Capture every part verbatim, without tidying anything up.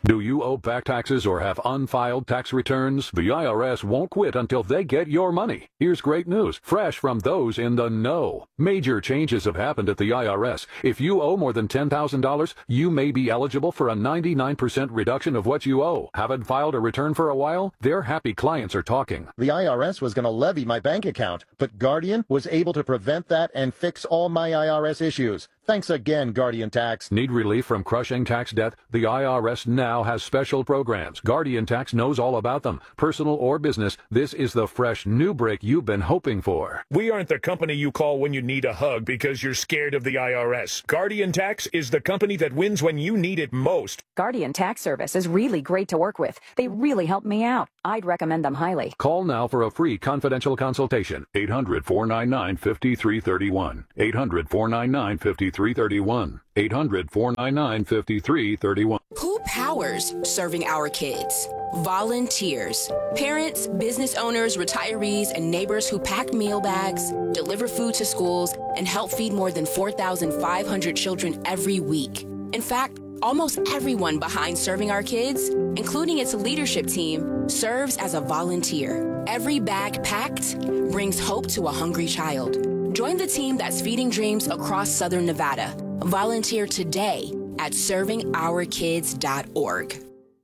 Do you owe back taxes or have unfiled tax returns? The I R S won't quit until they get your money. Here's great news, fresh from those in the know. Major changes have happened at the I R S. If you owe more than ten thousand dollars, you may be eligible for a ninety-nine percent reduction of what you owe. Haven't filed a return for a while? Their happy clients are talking. The I R S was going to levy my bank account, but Guardian was able to prevent that and fix all my I R S issues. Thanks again, Guardian Tax. Need relief from crushing tax debt? The I R S now has special programs. Guardian Tax knows all about them. Personal or business, this is the fresh new break you've been hoping for. We aren't the company you call when you need a hug because you're scared of the I R S. Guardian Tax is the company that wins when you need it most. Guardian Tax Service is really great to work with. They really helped me out. I'd recommend them highly. Call now for a free confidential consultation. eight hundred, four nine nine, five three three one. eight hundred, four nine nine, five three three one. eight hundred, four nine nine, five three three one. Who powers serving our kids? Volunteers. Parents, business owners, retirees, and neighbors who pack meal bags, deliver food to schools, and help feed more than four thousand five hundred children every week. In fact, almost everyone behind Serving Our Kids, including its leadership team, serves as a volunteer. Every bag packed brings hope to a hungry child. Join the team that's feeding dreams across Southern Nevada. Volunteer today at serving our kids dot org.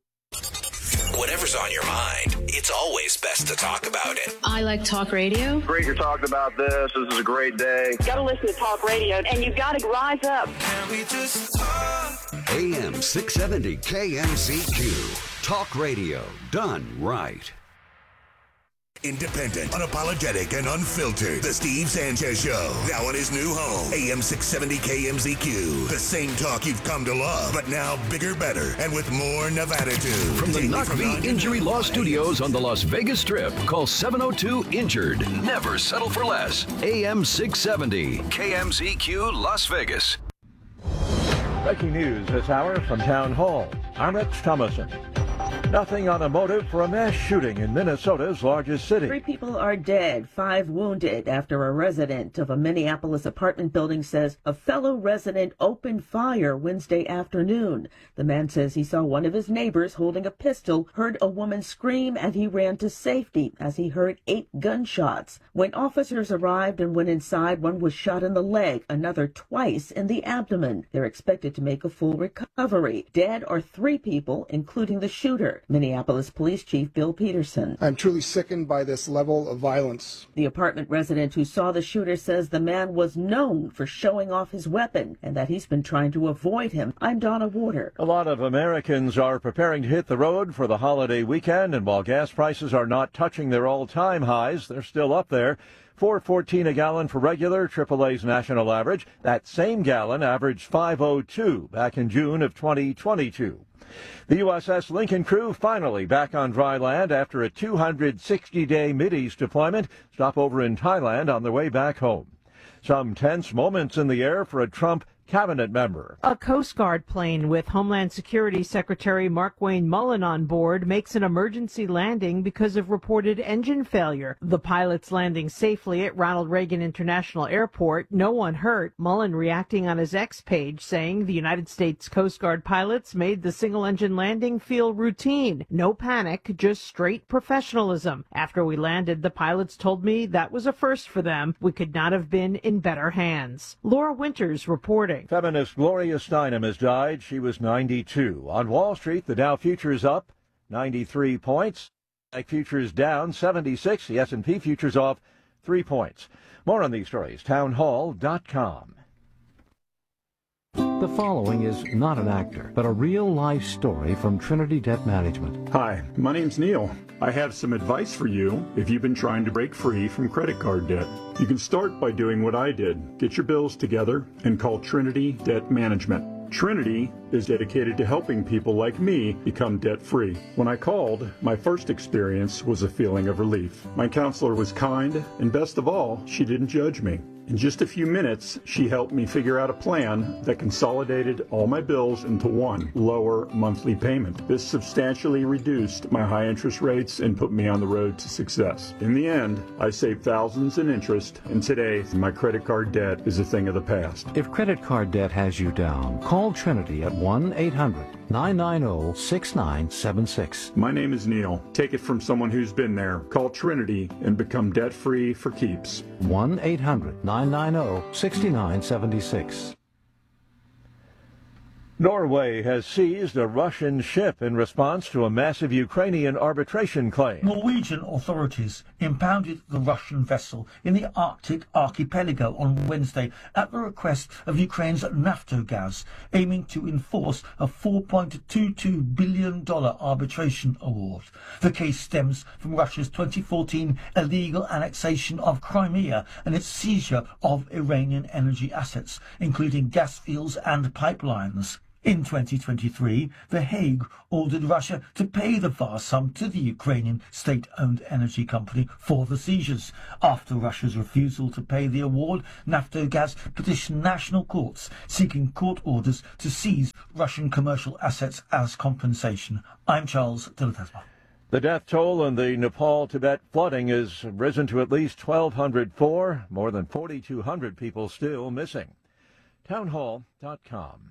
Whatever's on your mind, it's always best to talk about it. I like talk radio. Great you're talking about this. This is a great day. You gotta listen to talk radio, and you gotta rise up. Can we just talk? A M six seventy K M Z Q. Talk radio done right. Independent, unapologetic, and unfiltered. The Steve Sanchez Show. Now in his new home, A M six seventy K M Z Q. The same talk you've come to love, but now bigger, better, and with more Nevada-tude. From the Knock Me Injury Law Studios on the Las Vegas Strip, call seven oh two injured. Never settle for less. A M six seventy K M Z Q Las Vegas. Breaking news this hour from Town Hall. I'm Rich Thomason. Nothing on a motive for a mass shooting in Minnesota's largest city. Three people are dead, five wounded, after a resident of a Minneapolis apartment building says a fellow resident opened fire Wednesday afternoon. The man says he saw one of his neighbors holding a pistol, heard a woman scream, and he ran to safety as he heard eight gunshots. When officers arrived and went inside, one was shot in the leg, another twice in the abdomen. They're expected to make a full recovery. Dead are three people, including the shooter. Minneapolis Police Chief Bill Peterson. I'm truly sickened by this level of violence. The apartment resident who saw the shooter says the man was known for showing off his weapon and that he's been trying to avoid him. I'm Donna Warder. A lot of Americans are preparing to hit the road for the holiday weekend, and while gas prices are not touching their all-time highs, they're still up there. four fourteen a gallon for regular, triple A's national average. That same gallon averaged five oh two back in June of twenty twenty-two. The U S S Lincoln crew finally back on dry land after a two hundred sixty day Mideast deployment, stopover in Thailand on their way back home. Some tense moments in the air for a Trump cabinet member. A Coast Guard plane with Homeland Security Secretary Markwayne Mullin on board makes an emergency landing because of reported engine failure. The pilots landing safely at Ronald Reagan International Airport. No one hurt. Mullin reacting on his X page saying the United States Coast Guard pilots made the single-engine landing feel routine. No panic, just straight professionalism. After we landed, the pilots told me that was a first for them. We could not have been in better hands. Laura Winters reporting. Feminist Gloria Steinem has died. She was ninety-two. On Wall Street, the Dow futures up ninety-three points. The futures down seventy-six. The S and P futures off three points. More on these stories, town hall dot com. The following is not an actor, but a real-life story from Trinity Debt Management. Hi, my name's Neil. I have some advice for you if you've been trying to break free from credit card debt. You can start by doing what I did. Get your bills together and call Trinity Debt Management. Trinity is dedicated to helping people like me become debt-free. When I called, my first experience was a feeling of relief. My counselor was kind, and best of all, she didn't judge me. In just a few minutes, she helped me figure out a plan that consolidated all my bills into one lower monthly payment. This substantially reduced my high interest rates and put me on the road to success. In the end, I saved thousands in interest, and today my credit card debt is a thing of the past. If credit card debt has you down, call Trinity at one eight hundred nine nine zero six nine seven six. My name is Neil. Take it from someone who's been there. Call Trinity and become debt-free for keeps. one eight hundred nine nine zero six nine seven six. Norway has seized a Russian ship in response to a massive Ukrainian arbitration claim. Norwegian authorities impounded the Russian vessel in the Arctic archipelago on Wednesday at the request of Ukraine's Naftogaz, aiming to enforce a four point two two billion dollars arbitration award. The case stems from Russia's twenty fourteen illegal annexation of Crimea and its seizure of Iranian energy assets, including gas fields and pipelines. In twenty twenty-three, The Hague ordered Russia to pay the vast sum to the Ukrainian state-owned energy company for the seizures. After Russia's refusal to pay the award, Naftogaz petitioned national courts seeking court orders to seize Russian commercial assets as compensation. I'm Charles de la Tesma. The death toll in the Nepal-Tibet flooding has risen to at least twelve oh four, more than forty-two hundred people still missing. townhall dot com.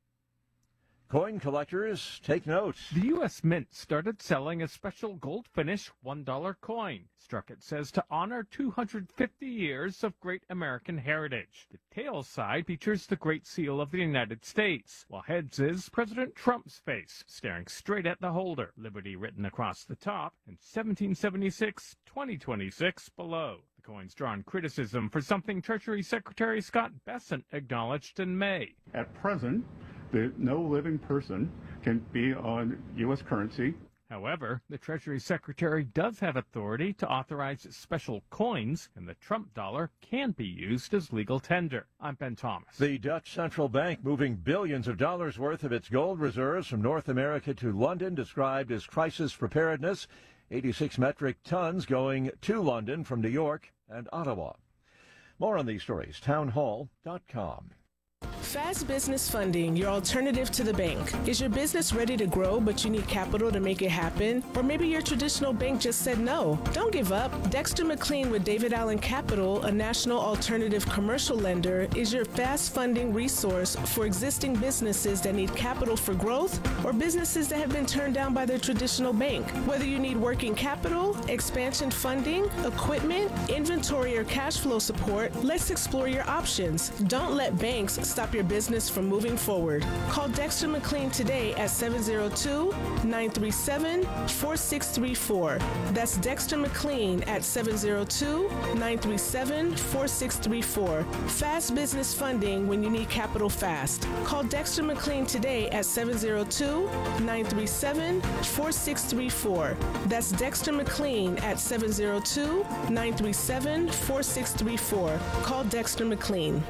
Coin collectors, take note. The U S Mint started selling a special gold finish one dollar coin. Struck, it says, to honor two hundred fifty years of great American heritage. The tail side features the Great Seal of the United States, while heads is President Trump's face, staring straight at the holder, Liberty written across the top, and seventeen seventy-six twenty twenty-six below. The coin's drawn criticism for something Treasury Secretary Scott Bessent acknowledged in May. At present, the, no living person can be on U S currency. However, the Treasury Secretary does have authority to authorize special coins, and the Trump dollar can be used as legal tender. I'm Ben Thomas. The Dutch central bank moving billions of dollars worth of its gold reserves from North America to London, described as crisis preparedness. eighty-six metric tons going to London from New York and Ottawa. More on these stories, townhall dot com. Fast Business Funding, your alternative to the bank. Is your business ready to grow, but you need capital to make it happen? Or maybe your traditional bank just said no. Don't give up. Dexter McLean with David Allen Capital, a national alternative commercial lender, is your fast funding resource for existing businesses that need capital for growth or businesses that have been turned down by their traditional bank. Whether you need working capital, expansion funding, equipment, inventory, or cash flow support, let's explore your options. Don't let banks stop your business from moving forward. Call Dexter McLean today at seven zero two, nine three seven, four six three four. That's Dexter McLean at seven zero two, nine three seven, four six three four. Fast business funding when you need capital fast. Call Dexter McLean today at seven zero two, nine three seven, four six three four. That's Dexter McLean at seven zero two, nine three seven, four six three four. Call Dexter McLean.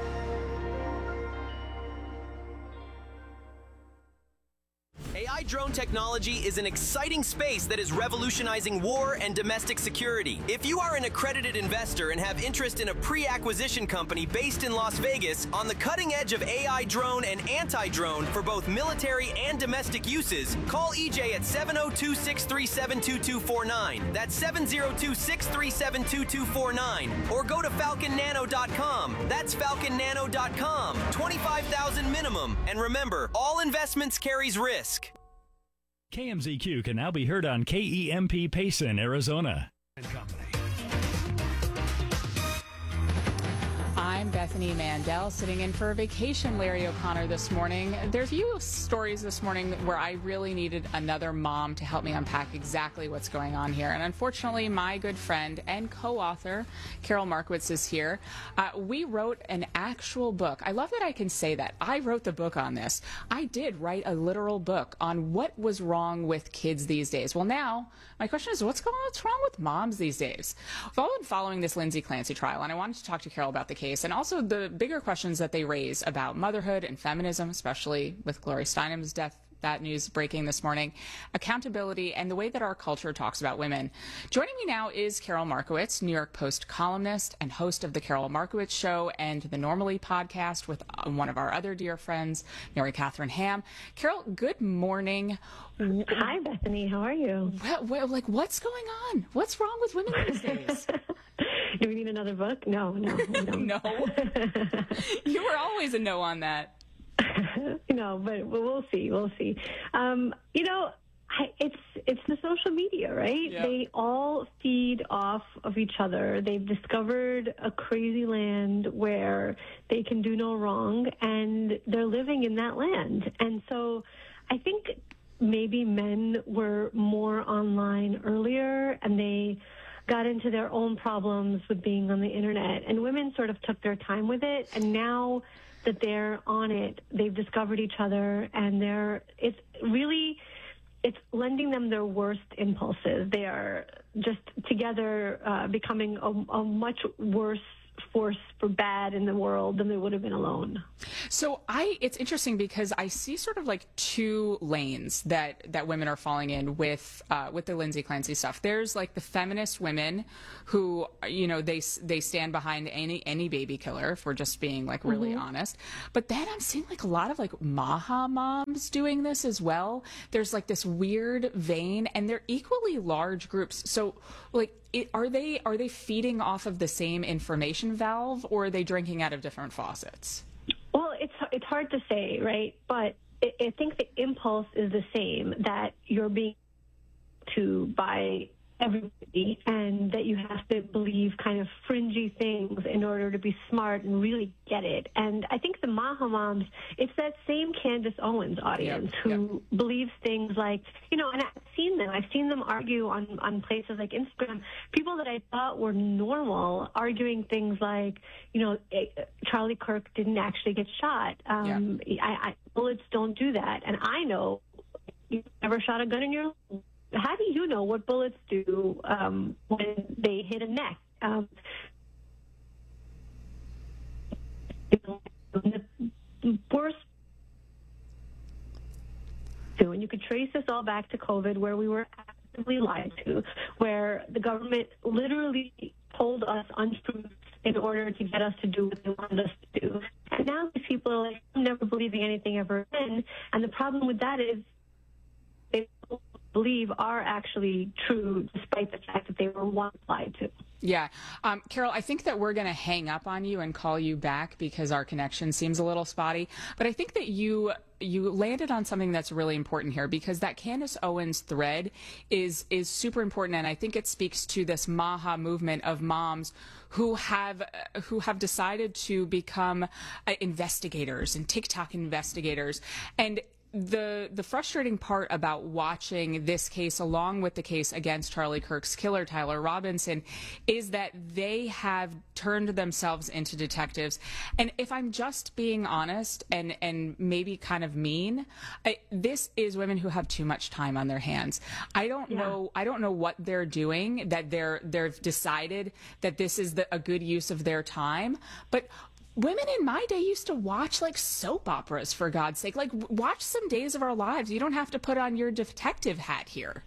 A I drone technology is an exciting space that is revolutionizing war and domestic security. If you are an accredited investor and have interest in a pre-acquisition company based in Las Vegas on the cutting edge of A I drone and anti-drone for both military and domestic uses, call E J at seven oh two, six three seven, two two four nine. That's seven oh two, six three seven, two two four nine. Or go to falcon nano dot com. That's falcon nano dot com. twenty-five thousand minimum. And remember, all investments carries risk. K M Z Q can now be heard on K E M P Payson, Arizona. I'm Bethany Mandel, sitting in for vacation Larry O'Connor this morning. There's a few stories this morning where I really needed another mom to help me unpack exactly what's going on here. And unfortunately, my good friend and co-author, Carol Markowitz, is here. Uh, we wrote an actual book. I love that I can say that. I wrote the book on this. I did write a literal book on what was wrong with kids these days. Well, now, my question is, what's going on? What's wrong with moms these days? I've all been following this Lindsay Clancy trial, and I wanted to talk to Carol about the case and also the bigger questions that they raise about motherhood and feminism, especially with Gloria Steinem's death that news breaking this morning. Accountability and the way that our culture talks about women. Joining me now is Carol Markowitz, New York Post columnist and host of The Carol Markowitz Show and the Normally podcast with one of our other dear friends, Mary Catherine Ham. Carol, good morning. Hi, Bethany. How are you? Well, well, like, what's going on? What's wrong with women these days? Do we need another book? No, no, no. No. You were always a no on that. No, but we'll see. We'll see. Um, you know, I, it's it's the social media, right? Yeah. They all feed off of each other. They've discovered a crazy land where they can do no wrong, and they're living in that land. And so I think maybe men were more online earlier, and they got into their own problems with being on the internet, and women sort of took their time with it, and now that they're on it, they've discovered each other, and they're it's really it's lending them their worst impulses. They are just together uh, becoming a, a much worse force for bad in the world than they would have been alone. So I, it's interesting because I see sort of like two lanes that, that women are falling in with, uh, with the Lindsay Clancy stuff. There's like the feminist women who, you know, they, they stand behind any, any baby killer, if we're just being like really mm-hmm. honest. But then I'm seeing like a lot of like Maha moms doing this as well. There's like this weird vein, and they're equally large groups. So like, It, are they are they feeding off of the same information valve, or are they drinking out of different faucets? Well, it's it's hard to say, right? But I, I think the impulse is the same, that you're being to by everybody, and that you have to believe kind of fringy things in order to be smart and really get it. And I think the Maha moms, it's that same Candace Owens audience yep, who yep. believes things like, you know, and I've seen them. I've seen them argue on, on places like Instagram. People that I thought were normal arguing things like, you know, Charlie Kirk didn't actually get shot. Um, yeah. I, I, bullets don't do that. And I know you never shot a gun in your life. How do you know what bullets do um, when they hit a neck? Um, the worst, and you could trace this all back to COVID, where we were actively lied to, where the government literally told us untruths in order to get us to do what they wanted us to do. And now these people are like, I'm never believing anything ever again. And the problem with that is they believe are actually true, despite the fact that they were once lied to. Yeah. Um, Carol, I think that we're going to hang up on you and call you back because our connection seems a little spotty. But I think that you you landed on something that's really important here, because that Candace Owens thread is is super important, and I think it speaks to this Maha movement of moms who have uh, who have decided to become uh, investigators and TikTok investigators. And The the frustrating part about watching this case, along with the case against Charlie Kirk's killer, Tyler Robinson, is that they have turned themselves into detectives. And if I'm just being honest and, and maybe kind of mean, I, this is women who have too much time on their hands. I don't yeah. know I don't know what they're doing, that they're they've decided that this is the, a good use of their time. But women in my day used to watch like soap operas, for God's sake. Like, watch some Days of Our Lives. You don't have to put on your detective hat here.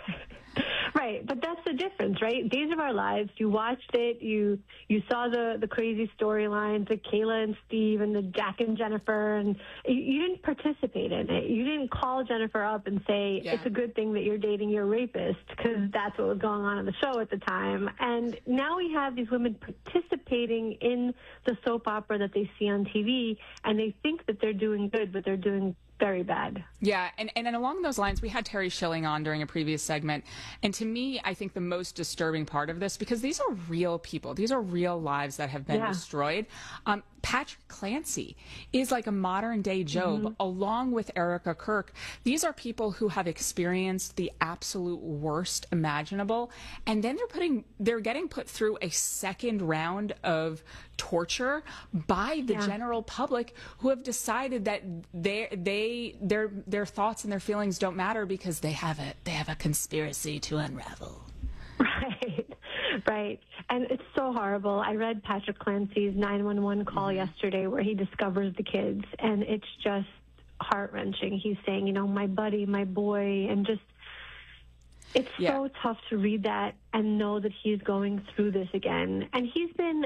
Right, but that's the difference, right? Days of Our Lives, you watched it, you you saw the, the crazy storylines, the Kayla and Steve and the Jack and Jennifer, and you, you didn't participate in it. You didn't call Jennifer up and say, yeah. it's a good thing that you're dating your rapist, because that's what was going on on the show at the time. And now we have these women participating in the soap opera that they see on T V, and they think that they're doing good, but they're doing very bad. Yeah, and, and along those lines, we had Terry Schilling on during a previous segment, and to me, I think the most disturbing part of this, because these are real people, these are real lives that have been yeah. destroyed. Um, Patrick Clancy is like a modern day Job, mm-hmm. along with Erica Kirk. These are people who have experienced the absolute worst imaginable, and then they're putting, they're getting put through a second round of torture by the yeah. general public, who have decided that they, they, their, their thoughts and their feelings don't matter because they have a, they have a conspiracy to unravel. Right. Right. And it's so horrible. I read Patrick Clancy's nine one one call mm-hmm. yesterday, where he discovers the kids, and it's just heart-wrenching. He's saying, you know, my buddy, my boy, and just, it's Yeah. so tough to read that and know that he's going through this again. And he's been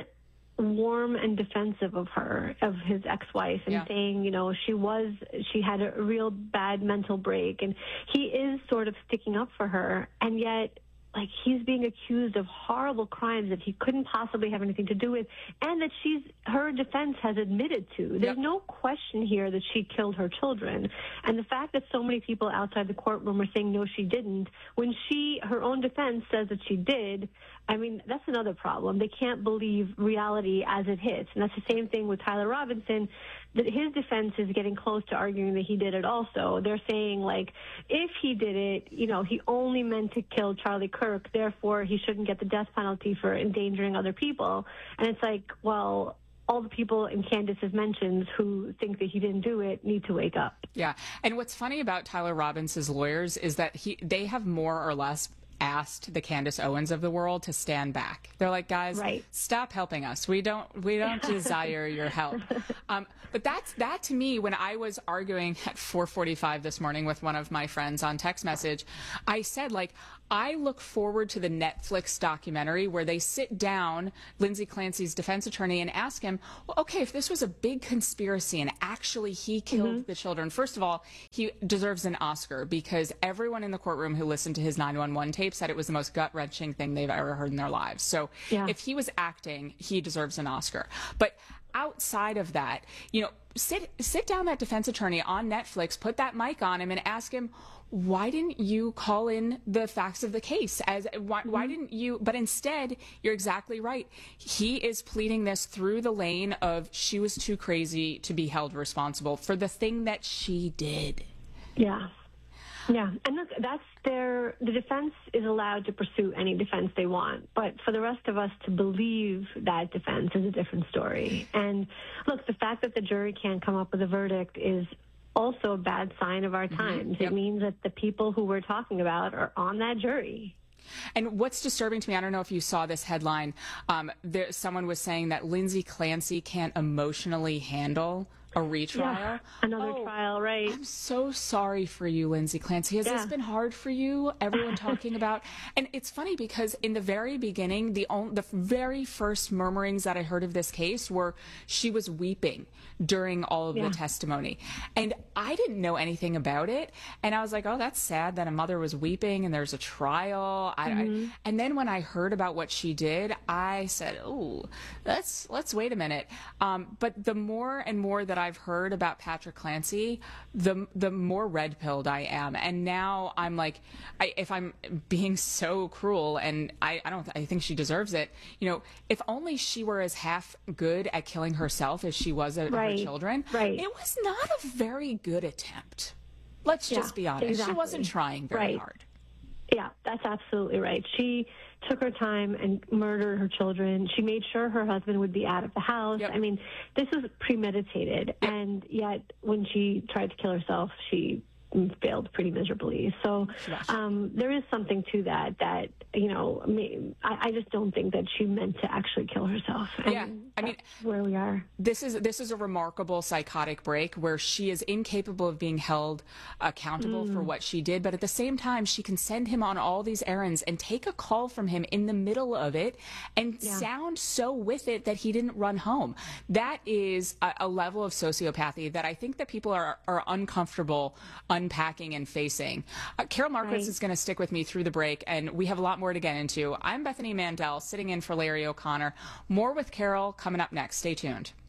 warm and defensive of her, of his ex-wife, and Yeah. saying, you know, she was, she had a real bad mental break, and he is sort of sticking up for her, and yet, like, he's being accused of horrible crimes that he couldn't possibly have anything to do with, and that she's, her defense has admitted to. There's Yep. no question here that she killed her children. And the fact that so many people outside the courtroom are saying, no, she didn't, when she, her own defense says that she did, I mean, that's another problem. They can't believe reality as it hits. And that's the same thing with Tyler Robinson. That his defense is getting close to arguing that he did it also. They're saying, like, if he did it, you know, he only meant to kill Charlie Kirk, therefore he shouldn't get the death penalty for endangering other people. And it's like, well, all the people in Candace's mentions who think that he didn't do it need to wake up. Yeah. And what's funny about Tyler Robinson's lawyers is that he they have more or less asked the Candace Owens of the world to stand back. They're like, guys, right. stop helping us. We don't we don't desire your help. Um, but that's that to me, when I was arguing at four forty-five this morning with one of my friends on text message, I said, like, I look forward to the Netflix documentary where they sit down, Lindsay Clancy's defense attorney, and ask him, well, okay, if this was a big conspiracy and actually he killed Mm-hmm. the children, first of all, he deserves an Oscar, because everyone in the courtroom who listened to his nine one one tape said it was the most gut-wrenching thing they've ever heard in their lives. So Yeah. if he was acting, he deserves an Oscar. But outside of that, you know, sit sit down that defense attorney on Netflix, put that mic on him, and ask him, why didn't you call in the facts of the case? As why, Mm-hmm. why didn't you? But instead, you're exactly right. He is pleading this through the lane of she was too crazy to be held responsible for the thing that she did. Yeah. Yeah. And look, that's their, the defense is allowed to pursue any defense they want. But for the rest of us to believe that defense is a different story. And look, the fact that the jury can't come up with a verdict is also a bad sign of our times. Yep. It means that the people who we're talking about are on that jury. And what's disturbing to me, I don't know if you saw this headline, um, there, someone was saying that Lindsay Clancy can't emotionally handle a retrial. Yeah, another Oh, trial, right? I'm so sorry for you, Lindsay Clancy. Has Yeah. this been hard for you? Everyone talking about, and it's funny because in the very beginning, the on, the very first murmurings that I heard of this case were she was weeping during all of Yeah. the testimony, and I didn't know anything about it. And I was like, oh, that's sad that a mother was weeping and there's a trial. I, Mhm. I, and then when I heard about what she did, I said, oh, let's let's wait a minute. Um, but the more and more that I've heard about Patrick Clancy, the the more red pilled I am. And now I'm like, I, if I'm being so cruel, and I, I don't, I think she deserves it. You know, if only she were as half good at killing herself as she was at Right. her children. Right. It was not a very good attempt. Let's Yeah, just be honest. exactly. She wasn't trying very Right. hard. Yeah, that's absolutely right. She took her time and murdered her children. She made sure her husband would be out of the house. I mean, this was premeditated. And yet, when she tried to kill herself, she failed pretty miserably. So um, there is something to that, that, you know, I, mean, I, I just don't think that she meant to actually kill herself. And Yeah, I mean, where we are. This is this is a remarkable psychotic break where she is incapable of being held accountable Mm. for what she did, but at the same time, she can send him on all these errands and take a call from him in the middle of it and Yeah. sound so with it that he didn't run home. That is a, a level of sociopathy that I think that people are are uncomfortable unpacking and facing. Uh, Carol Markowitz Right. is going to stick with me through the break, and we have a lot more to get into. I'm Bethany Mandel, sitting in for Larry O'Connor. More with Carol coming up next. Stay tuned.